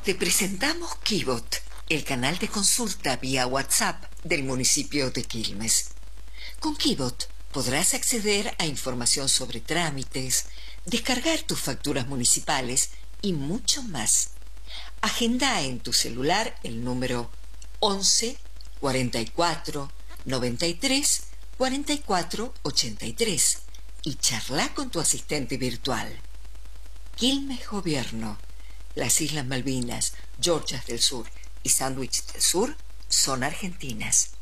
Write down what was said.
Te presentamos Kibot, el canal de consulta vía WhatsApp del municipio de Quilmes. Con Kibot podrás acceder a información sobre trámites, descargar tus facturas municipales y mucho más. Agenda en tu celular el número 11 44 93 44 83 y charla con tu asistente virtual. Quilmes Gobierno. Las Islas Malvinas, Georgias del Sur y Sándwich del Sur son argentinas.